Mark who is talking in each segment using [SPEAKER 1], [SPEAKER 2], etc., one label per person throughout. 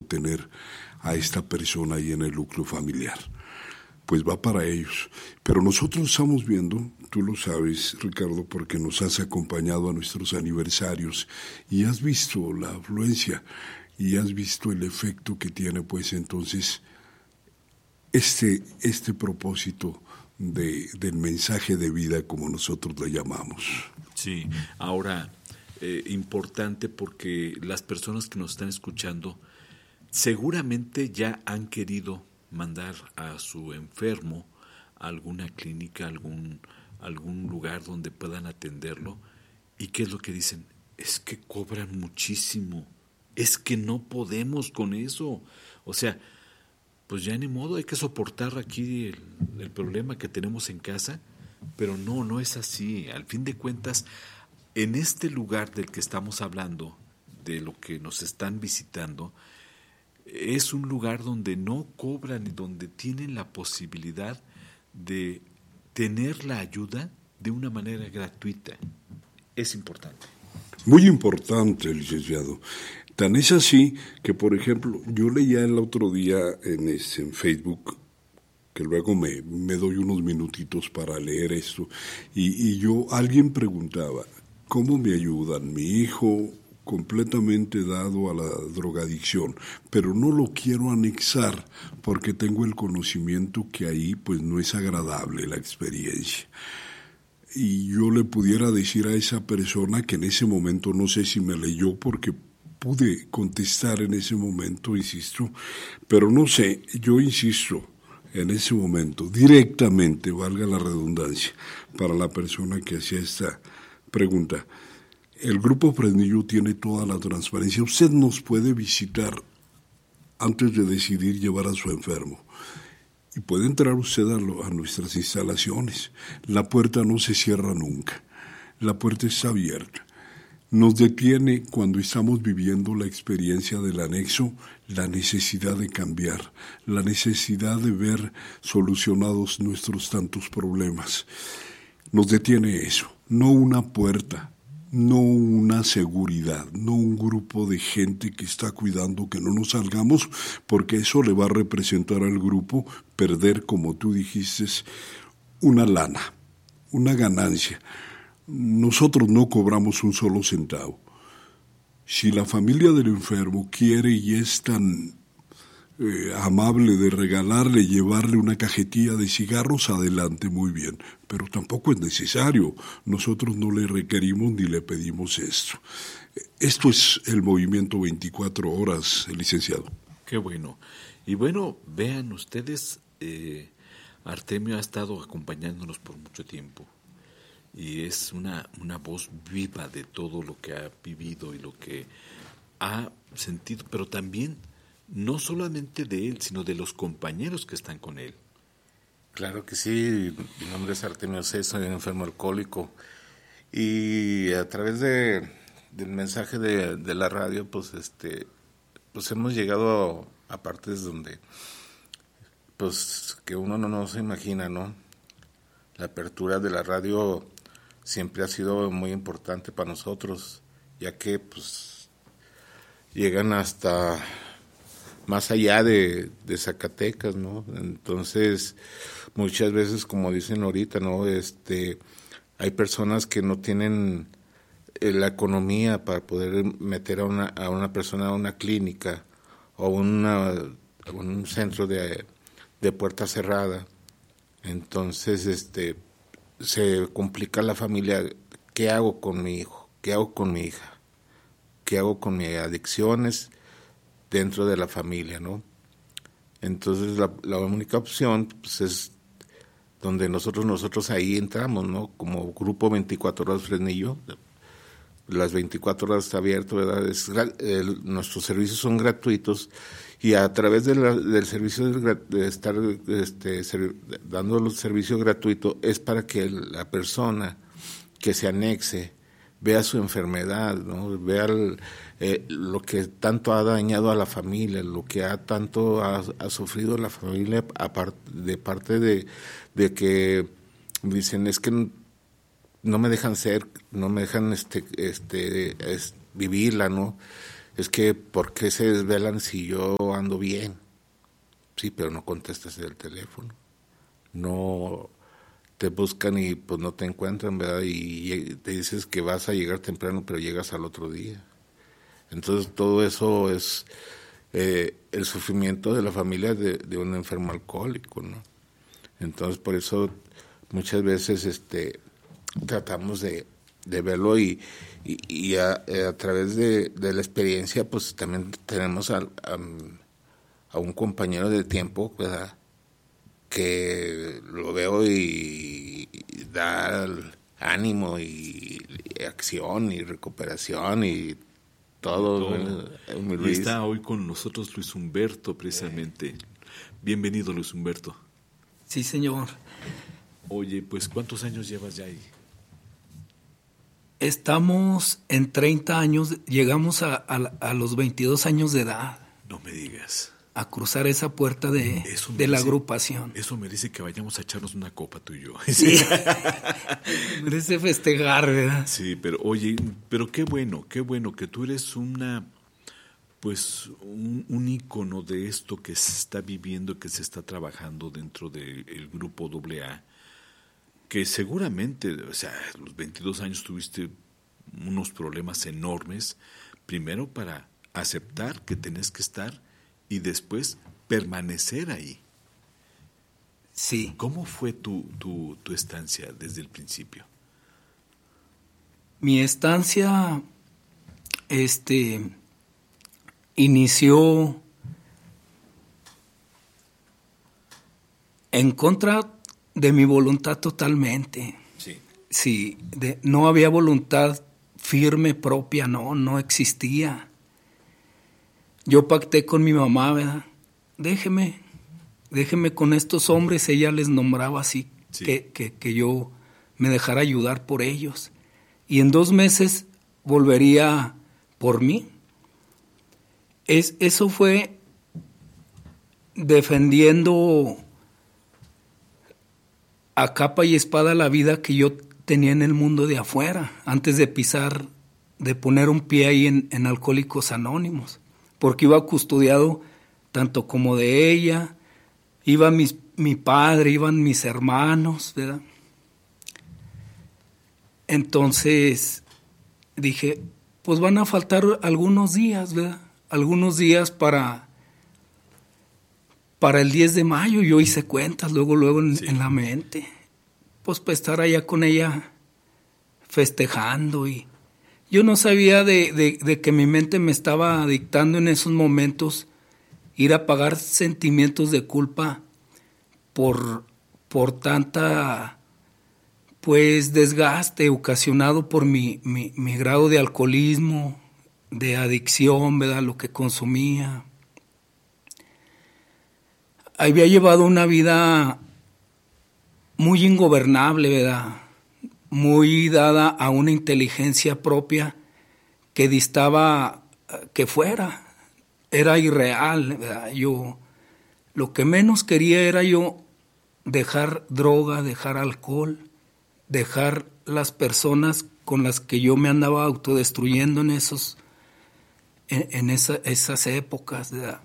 [SPEAKER 1] tener a esta persona ahí en el núcleo familiar. Pues va para ellos. Pero nosotros estamos viendo, tú lo sabes, Ricardo, porque nos has acompañado a nuestros aniversarios y has visto la afluencia y has visto el efecto que tiene, pues entonces, este propósito del mensaje de vida, como nosotros le llamamos.
[SPEAKER 2] Sí, ahora, importante porque las personas que nos están escuchando seguramente ya han querido mandar a su enfermo a alguna clínica, algún lugar donde puedan atenderlo. ¿Y qué es lo que dicen? Es que cobran muchísimo, es que no podemos con eso. O sea, pues ya ni modo, hay que soportar aquí el problema que tenemos en casa, pero no es así. Al fin de cuentas, en este lugar del que estamos hablando, de lo que nos están visitando, es un lugar donde no cobran y donde tienen la posibilidad de tener la ayuda de una manera gratuita. Es importante.
[SPEAKER 1] Muy importante, licenciado. Tan es así que, por ejemplo, yo leía el otro día en Facebook, que luego me doy unos minutitos para leer esto, y alguien preguntaba, ¿cómo me ayudan? Mi hijo completamente dado a la drogadicción, pero no lo quiero anexar porque tengo el conocimiento que ahí pues no es agradable la experiencia. Y yo le pudiera decir a esa persona que en ese momento, no sé si me leyó porque pude contestar en ese momento, insisto, pero no sé, yo insisto en ese momento, directamente, valga la redundancia, para la persona que hacía esta pregunta. El Grupo Fresnillo tiene toda la transparencia. Usted nos puede visitar antes de decidir llevar a su enfermo. Y puede entrar usted a nuestras instalaciones. La puerta no se cierra nunca. La puerta está abierta. Nos detiene cuando estamos viviendo la experiencia del anexo, la necesidad de cambiar, la necesidad de ver solucionados nuestros tantos problemas. Nos detiene eso, no una puerta, no una seguridad, no un grupo de gente que está cuidando que no nos salgamos, porque eso le va a representar al grupo perder, como tú dijiste, una lana, una ganancia. Nosotros no cobramos un solo centavo. Si la familia del enfermo quiere y es tan amable de regalarle, llevarle una cajetilla de cigarros, adelante, muy bien, pero tampoco es necesario. Nosotros no le requerimos ni le pedimos esto. Esto es el movimiento 24 horas, licenciado.
[SPEAKER 2] Qué bueno. Y bueno, vean ustedes, Artemio ha estado acompañándonos por mucho tiempo y es una voz viva de todo lo que ha vivido y lo que ha sentido, pero también no solamente de él, sino de los compañeros que están con él.
[SPEAKER 3] Claro que sí, mi nombre es Artemio C., soy un enfermo alcohólico y a través del mensaje de la radio, pues hemos llegado a partes donde, pues que uno no se imagina, ¿no? La apertura de la radio siempre ha sido muy importante para nosotros, ya que pues llegan hasta más allá de Zacatecas, ¿no? Entonces, muchas veces, como dicen ahorita, ¿no? Hay personas que no tienen la economía para poder meter a una persona a una clínica o a un centro de puerta cerrada. Entonces, se complica la familia. ¿Qué hago con mi hijo? ¿Qué hago con mi hija? ¿Qué hago con mis adicciones dentro de la familia, no? Entonces la única opción pues, es donde nosotros ahí entramos, ¿no? Como Grupo 24 Horas Fresnillo. Las 24 horas está abierto, ¿verdad? Nuestros servicios son gratuitos y a través del servicio de estar dando los servicios gratuitos es para que la persona que se anexe vea su enfermedad, ¿no? Vea lo que tanto ha dañado a la familia, lo que tanto ha sufrido la familia de parte de que dicen es que no me dejan ser, no me dejan vivirla, ¿no? es que ¿por qué se desvelan si yo ando bien? Sí, pero no contestas el teléfono. No te buscan y pues no te encuentran, ¿verdad? Y te dices que vas a llegar temprano, pero llegas al otro día. Entonces todo eso es el sufrimiento de la familia de un enfermo alcohólico, ¿no? Entonces por eso muchas veces tratamos de verlo y a través de la experiencia pues también tenemos a un compañero de tiempo, ¿verdad?, que lo veo y da ánimo y acción y recuperación y todo.
[SPEAKER 2] Y está hoy con nosotros Luis Humberto, precisamente. Bienvenido, Luis Humberto.
[SPEAKER 4] Sí, señor.
[SPEAKER 2] Oye, pues ¿cuántos años llevas ya ahí?
[SPEAKER 4] Estamos en 30 años, llegamos a los 22 años de edad.
[SPEAKER 2] No me digas.
[SPEAKER 4] A cruzar esa puerta de la agrupación.
[SPEAKER 2] Eso merece que vayamos a echarnos una copa tú y yo.
[SPEAKER 4] Sí. Merece festejar, ¿verdad?
[SPEAKER 2] Sí, pero oye, pero qué bueno que tú eres un ícono de esto que se está viviendo, que se está trabajando dentro del grupo AA, que seguramente, o sea, a los 22 años tuviste unos problemas enormes, primero para aceptar que tenés que estar y después permanecer ahí.
[SPEAKER 4] Sí.
[SPEAKER 2] ¿Cómo fue tu estancia desde el principio?
[SPEAKER 4] Mi estancia inició en contra de mi voluntad totalmente.
[SPEAKER 2] Sí.
[SPEAKER 4] Sí, no había voluntad firme propia, no existía. Yo pacté con mi mamá, ¿verdad? Déjeme con estos hombres, ella les nombraba así, sí, que yo me dejara ayudar por ellos. Y en 2 meses volvería por mí. Eso fue defendiendo a capa y espada la vida que yo tenía en el mundo de afuera, antes de poner un pie ahí en Alcohólicos Anónimos. Porque iba custodiado tanto como de ella, iba mi padre, iban mis hermanos, ¿verdad? Entonces dije, pues van a faltar algunos días, ¿verdad? Algunos días para el 10 de mayo, yo hice cuentas luego
[SPEAKER 2] sí,
[SPEAKER 4] en la mente, pues para estar allá con ella festejando y yo no sabía de que mi mente me estaba dictando en esos momentos ir a pagar sentimientos de culpa por tanta pues desgaste ocasionado por mi grado de alcoholismo, de adicción, ¿verdad? Lo que consumía. Había llevado una vida muy ingobernable, ¿verdad? Muy dada a una inteligencia propia que distaba que era irreal, ¿verdad? Yo lo que menos quería era yo dejar droga, dejar alcohol, dejar las personas con las que yo me andaba autodestruyendo en esas épocas, ¿verdad?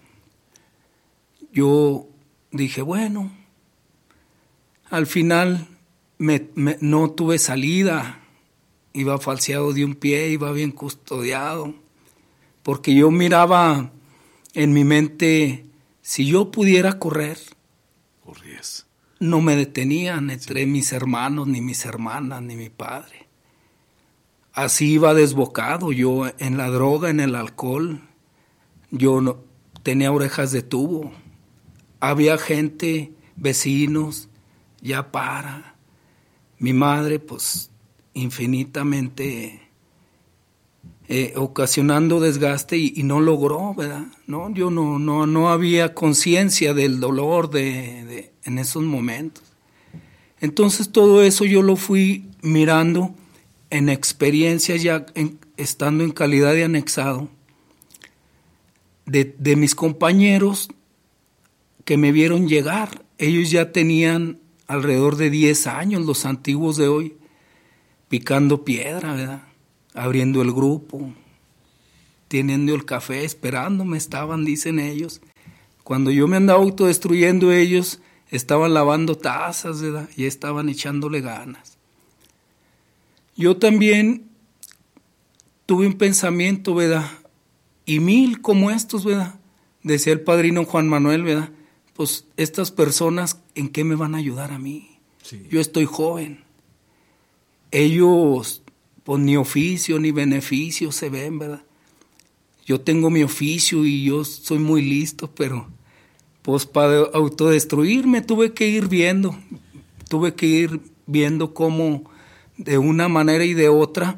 [SPEAKER 4] Yo dije, bueno, al final no tuve salida, iba falseado de un pie, iba bien custodiado, porque yo miraba en mi mente, si yo pudiera correr,
[SPEAKER 2] corrías.
[SPEAKER 4] No me detenían entre mis hermanos, ni mis hermanas, ni mi padre. Así iba desbocado yo en la droga, en el alcohol. Yo no tenía orejas de tubo. Había gente, vecinos, ya para. Mi madre, pues, infinitamente ocasionando desgaste y no logró, ¿verdad? No, yo no había conciencia del dolor en esos momentos. Entonces todo eso yo lo fui mirando en experiencias ya estando en calidad de anexado de mis compañeros que me vieron llegar. Ellos ya tenían alrededor de 10 años, los antiguos de hoy, picando piedra, ¿verdad? Abriendo el grupo, teniendo el café, esperándome estaban, dicen ellos. Cuando yo me andaba autodestruyendo, ellos estaban lavando tazas, ¿verdad? Y estaban echándole ganas. Yo también tuve un pensamiento, ¿verdad? Y 1000 como estos, ¿verdad? Decía el padrino Juan Manuel, ¿verdad? Pues estas personas, ¿en qué me van a ayudar a mí?
[SPEAKER 2] Sí.
[SPEAKER 4] Yo estoy joven. Ellos, pues ni oficio ni beneficio se ven, ¿verdad? Yo tengo mi oficio y yo soy muy listo, pero pues para autodestruirme tuve que ir viendo cómo de una manera y de otra,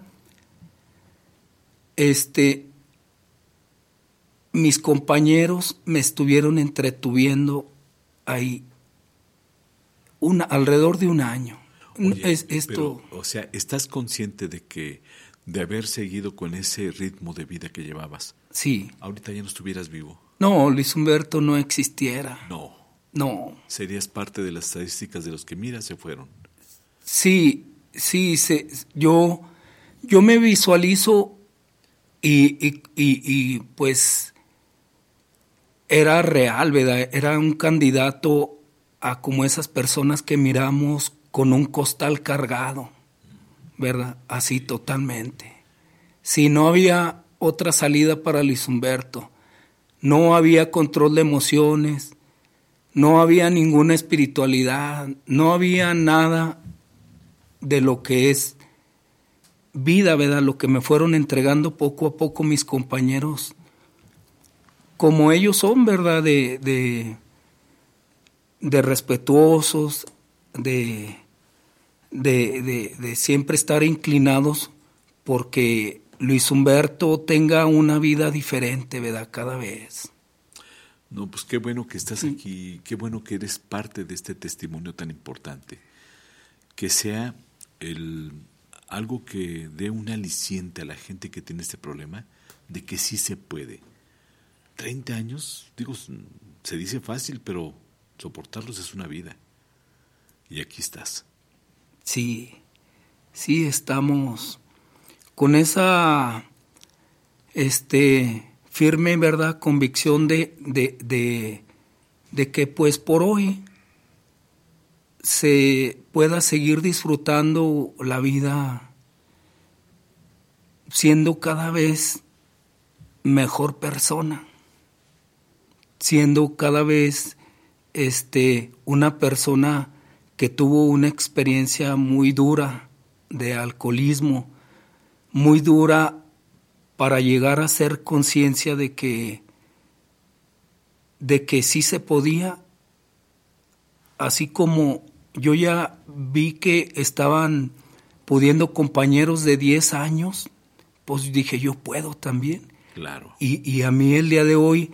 [SPEAKER 4] mis compañeros me estuvieron entretuviendo ahí alrededor de un año.
[SPEAKER 2] Oye, pero, o sea, ¿estás consciente de que de haber seguido con ese ritmo de vida que llevabas,
[SPEAKER 4] sí,
[SPEAKER 2] ahorita ya no estuvieras vivo?
[SPEAKER 4] No, Luis Humberto no existiera. No.
[SPEAKER 2] Serías parte de las estadísticas de los que, mira, se fueron.
[SPEAKER 4] Sí, yo me visualizo y pues era real, ¿verdad? Era un candidato a como esas personas que miramos con un costal cargado, ¿verdad? Así totalmente. Si no había otra salida para Luis Humberto, no había control de emociones, no había ninguna espiritualidad, no había nada de lo que es vida, ¿verdad? Lo que me fueron entregando poco a poco mis compañeros, como ellos son, ¿verdad? De respetuosos, de siempre estar inclinados porque Luis Humberto tenga una vida diferente, ¿verdad? Cada vez.
[SPEAKER 2] No, pues qué bueno que estás aquí, qué bueno que eres parte de este testimonio tan importante. Que sea algo que dé un aliciente a la gente que tiene este problema de que sí se puede. 30 años, digo, se dice fácil, pero soportarlos es una vida. Y aquí estás.
[SPEAKER 4] Sí, estamos con esa firme, ¿verdad?, convicción de que pues por hoy se pueda seguir disfrutando la vida siendo cada vez mejor persona, siendo cada vez una persona que tuvo una experiencia muy dura de alcoholismo, muy dura para llegar a hacer conciencia de que sí se podía, así como yo ya vi que estaban pudiendo compañeros de 10 años, pues dije, yo puedo también.
[SPEAKER 2] Claro.
[SPEAKER 4] Y a mí el día de hoy,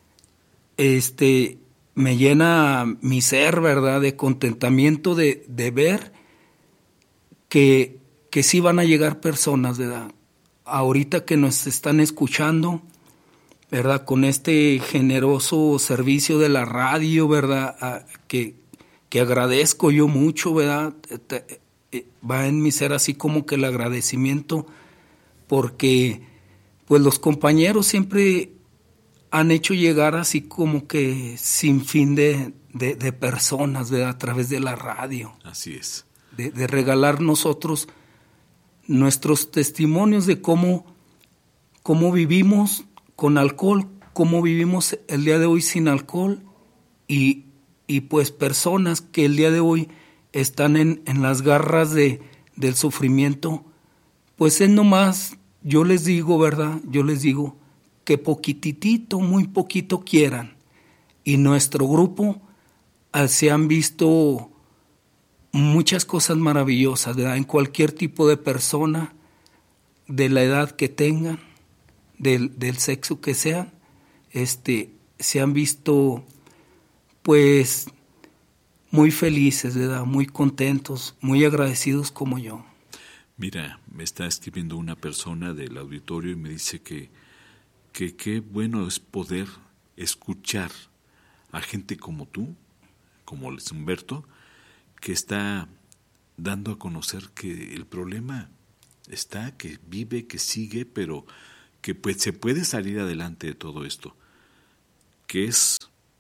[SPEAKER 4] me llena mi ser, ¿verdad?, de contentamiento de ver que sí van a llegar personas, ¿verdad? Ahorita que nos están escuchando, ¿verdad?, con este generoso servicio de la radio, ¿verdad?, que agradezco yo mucho, ¿verdad? Va en mi ser así como que el agradecimiento, porque pues los compañeros siempre han hecho llegar así como que sin fin de personas, ¿verdad?, a través de la radio.
[SPEAKER 2] Así es.
[SPEAKER 4] De regalar nosotros nuestros testimonios de cómo vivimos con alcohol, cómo vivimos el día de hoy sin alcohol y pues personas que el día de hoy están en las garras del sufrimiento, pues es nomás, yo les digo, ¿verdad?, que poquitito, muy poquito quieran. Y nuestro grupo se han visto muchas cosas maravillosas, ¿verdad?, en cualquier tipo de persona, de la edad que tengan, del sexo que sean, se han visto pues muy felices, ¿verdad?, muy contentos, muy agradecidos como yo.
[SPEAKER 2] Mira, me está escribiendo una persona del auditorio y me dice que qué bueno es poder escuchar a gente como tú, como Luis Humberto, que está dando a conocer que el problema está, que vive, que sigue, pero que pues se puede salir adelante de todo esto, que es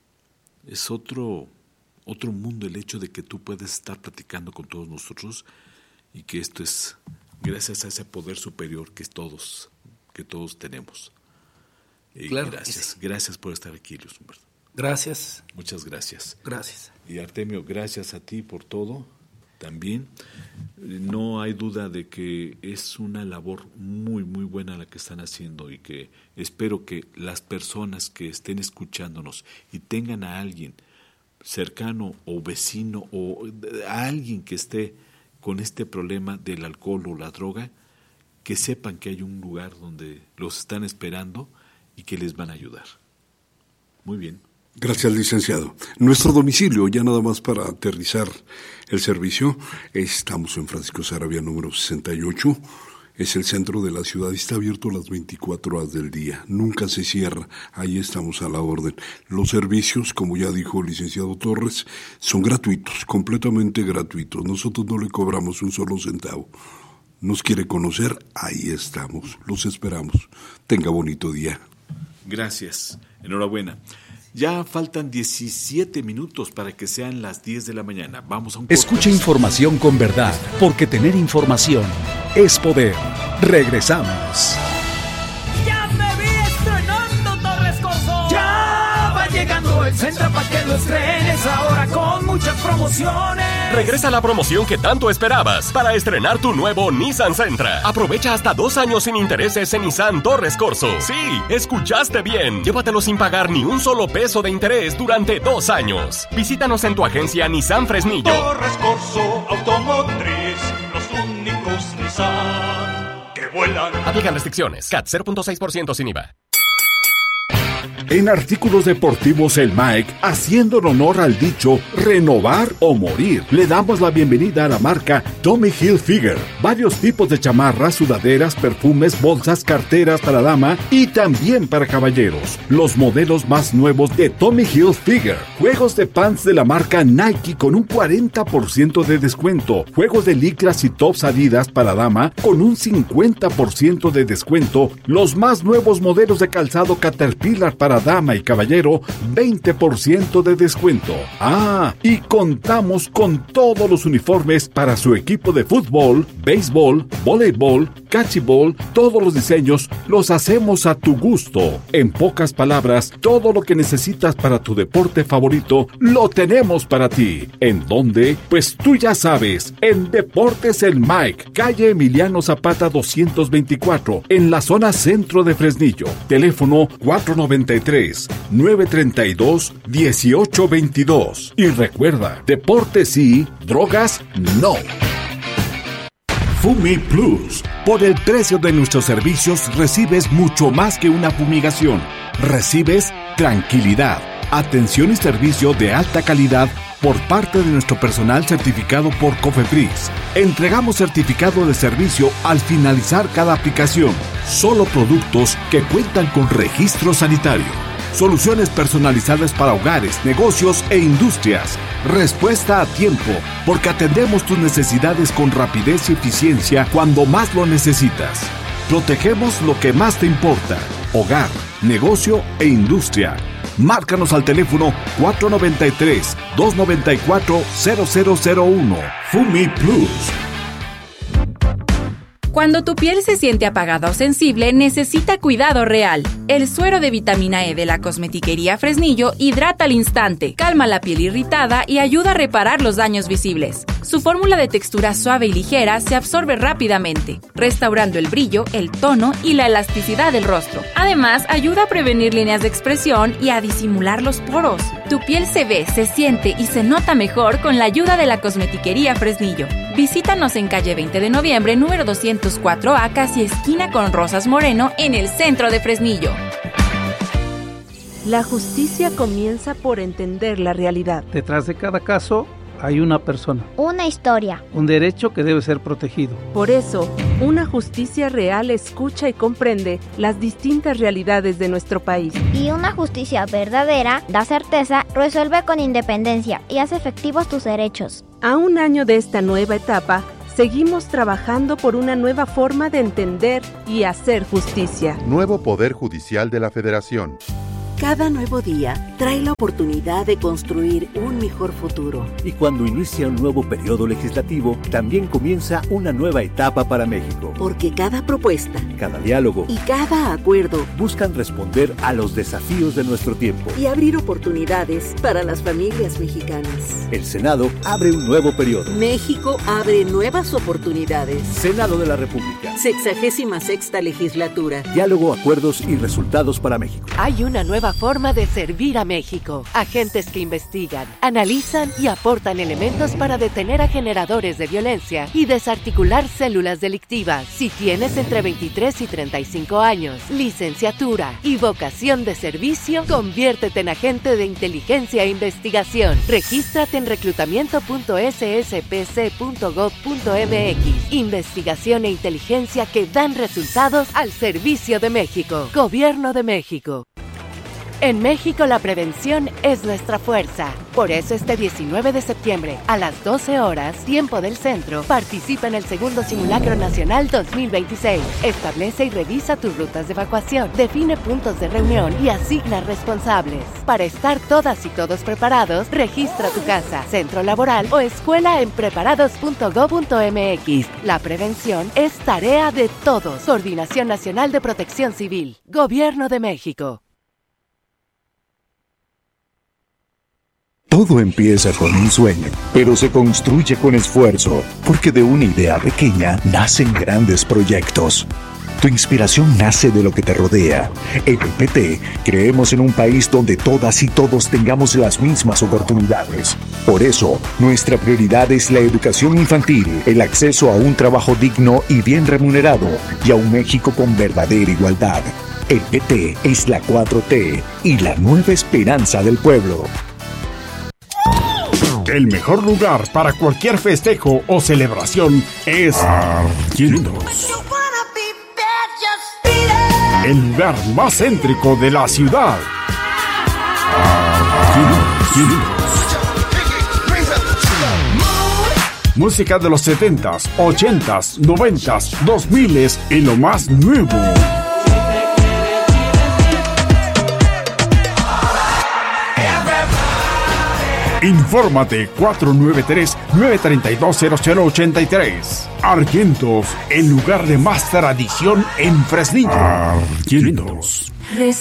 [SPEAKER 2] otro mundo el hecho de que tú puedes estar platicando con todos nosotros y que esto es gracias a ese poder superior que todos tenemos.
[SPEAKER 4] Claro,
[SPEAKER 2] gracias por estar aquí, Luis Humberto.
[SPEAKER 4] Gracias.
[SPEAKER 2] Muchas gracias.
[SPEAKER 4] Gracias.
[SPEAKER 2] Y Artemio, gracias a ti por todo también. No hay duda de que es una labor muy, muy buena la que están haciendo y que espero que las personas que estén escuchándonos y tengan a alguien cercano o vecino o a alguien que esté con este problema del alcohol o la droga, que sepan que hay un lugar donde los están esperando y que les van a ayudar. Muy bien.
[SPEAKER 1] Gracias, licenciado. Nuestro domicilio, ya nada más para aterrizar el servicio, estamos en Francisco Saravia número 68, es el centro de la ciudad y está abierto las 24 horas del día, nunca se cierra, ahí estamos a la orden. Los servicios, como ya dijo el licenciado Torres, son gratuitos, completamente gratuitos, nosotros no le cobramos un solo centavo. Nos quiere conocer, ahí estamos, los esperamos. Tenga bonito día.
[SPEAKER 2] Gracias, enhorabuena. Ya faltan 17 minutos para que sean las 10 de la mañana. Vamos a un corte.
[SPEAKER 5] Escucha información con verdad, porque tener información es poder. Regresamos.
[SPEAKER 6] Ya me vi estrenando Torres Corso. Ya va llegando el Sentra para que lo estrenes ahora con muchas promociones.
[SPEAKER 7] Regresa la promoción que tanto esperabas para estrenar tu nuevo Nissan Sentra. Aprovecha hasta 2 años sin intereses en Nissan Torres Corso. Sí, escuchaste bien. Llévatelo sin pagar ni un solo peso de interés durante 2 años. Visítanos en tu agencia Nissan Fresnillo.
[SPEAKER 8] Torres Corso Automotriz, los únicos Nissan que vuelan.
[SPEAKER 7] Aplican restricciones. CAT 0.6% sin IVA.
[SPEAKER 5] En Artículos Deportivos El Mike, haciendo honor al dicho renovar o morir, le damos la bienvenida a la marca Tommy Hilfiger. Varios tipos de chamarras, sudaderas, perfumes, bolsas, carteras para dama y también para caballeros. Los modelos más nuevos de Tommy Hilfiger. Juegos de pants de la marca Nike con un 40% de descuento. Juegos de licras y tops Adidas para dama con un 50% de descuento. Los más nuevos modelos de calzado Caterpillar para dama y caballero, 20% de descuento. Ah, y contamos con todos los uniformes para su equipo de fútbol, béisbol, voleibol, catchball, todos los diseños los hacemos a tu gusto. En pocas palabras, todo lo que necesitas para tu deporte favorito, lo tenemos para ti. ¿En dónde? Pues tú ya sabes, en Deportes El Mike, calle Emiliano Zapata 224, en la zona centro de Fresnillo. Teléfono 493-932-1822. Y recuerda, deporte sí, drogas no. Fumi Plus. Por el precio de nuestros servicios recibes mucho más que una fumigación. Recibes tranquilidad, atención y servicio de alta calidad por parte de nuestro personal certificado por Cofepris. Entregamos certificado de servicio al finalizar cada aplicación. Solo productos que cuentan con registro sanitario. Soluciones personalizadas para hogares, negocios e industrias. Respuesta a tiempo, porque atendemos tus necesidades con rapidez y eficiencia cuando más lo necesitas. Protegemos lo que más te importa: hogar, negocio e industria. Márcanos al teléfono 493-294-0001. Fumi Plus.
[SPEAKER 9] Cuando tu piel se siente apagada o sensible, necesita cuidado real. El suero de vitamina E de la Cosmetiquería Fresnillo hidrata al instante, calma la piel irritada y ayuda a reparar los daños visibles. Su fórmula de textura suave y ligera se absorbe rápidamente, restaurando el brillo, el tono y la elasticidad del rostro. Además, ayuda a prevenir líneas de expresión y a disimular los poros. Tu piel se ve, se siente y se nota mejor con la ayuda de la Cosmetiquería Fresnillo. Visítanos en calle 20 de noviembre, número 204A, casi esquina con Rosas Moreno, en el centro de Fresnillo.
[SPEAKER 10] La justicia comienza por entender la realidad.
[SPEAKER 11] Detrás de cada caso hay una persona.
[SPEAKER 12] Una historia.
[SPEAKER 11] Un derecho que debe ser protegido.
[SPEAKER 10] Por eso, una justicia real escucha y comprende las distintas realidades de nuestro país.
[SPEAKER 12] Y una justicia verdadera da certeza, resuelve con independencia y hace efectivos tus derechos.
[SPEAKER 10] A un año de esta nueva etapa, seguimos trabajando por una nueva forma de entender y hacer justicia.
[SPEAKER 13] Nuevo Poder Judicial de la Federación.
[SPEAKER 14] Cada nuevo día trae la oportunidad de construir un mejor futuro.
[SPEAKER 15] Y cuando inicia un nuevo periodo legislativo, también comienza una nueva etapa para México.
[SPEAKER 14] Porque cada propuesta,
[SPEAKER 15] cada diálogo
[SPEAKER 14] y cada acuerdo
[SPEAKER 15] buscan responder a los desafíos de nuestro tiempo
[SPEAKER 14] y abrir oportunidades para las familias mexicanas.
[SPEAKER 15] El Senado abre un nuevo periodo.
[SPEAKER 14] México abre nuevas oportunidades.
[SPEAKER 15] Senado de la República.
[SPEAKER 14] 66ª legislatura.
[SPEAKER 15] Diálogo, acuerdos y resultados para México.
[SPEAKER 16] Hay una nueva forma de servir a México. Agentes que investigan, analizan y aportan elementos para detener a generadores de violencia y desarticular células delictivas. Si tienes entre 23 y 35 años, licenciatura y vocación de servicio, conviértete en agente de inteligencia e investigación. Regístrate en reclutamiento.sspc.gov.mx. Investigación e inteligencia que dan resultados al servicio de México. Gobierno de México. En México la prevención es nuestra fuerza. Por eso este 19 de septiembre, a las 12 horas, tiempo del centro, participa en el segundo Simulacro Nacional 2026. Establece y revisa tus rutas de evacuación, define puntos de reunión y asigna responsables. Para estar todas y todos preparados, registra tu casa, centro laboral o escuela en preparados.gov.mx. La prevención es tarea de todos. Coordinación Nacional de Protección Civil. Gobierno de México.
[SPEAKER 17] Todo empieza con un sueño, pero se construye con esfuerzo, porque de una idea pequeña nacen grandes proyectos. Tu inspiración nace de lo que te rodea. En el PT creemos en un país donde todas y todos tengamos las mismas oportunidades. Por eso, nuestra prioridad es la educación infantil, el acceso a un trabajo digno y bien remunerado, y a un México con verdadera igualdad. El PT es la 4T y la nueva esperanza del pueblo.
[SPEAKER 18] El mejor lugar para cualquier festejo o celebración es Argyendos. El lugar más céntrico de la ciudad. Argyendos. Música de los 70s, 80s, 90s, 2000s y lo más nuevo. Infórmate 493-932-0083. Argyendos, el lugar de más tradición en Fresnillo. Argyendos.